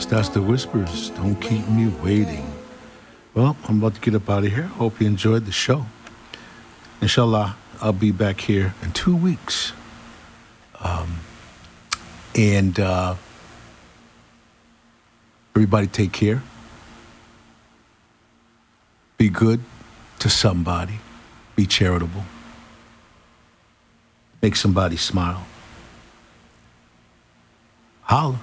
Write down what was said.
House. That's the Whispers. Don't keep me waiting. Well, I'm about to get up out of here. Hope you enjoyed the show. Inshallah, I'll be back here in 2 weeks. And everybody take care. Be good to somebody. Be charitable. Make somebody smile. Holla.